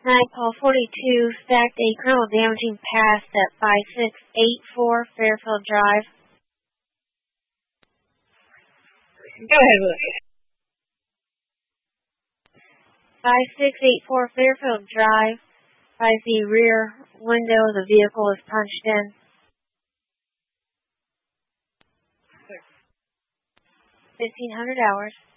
Call 42, stacked a criminal damaging past at 5684 Fairfield Drive. Go ahead, Willie. 5684 Fairfield Drive. As the rear window of the vehicle is punched in. 1500 hours.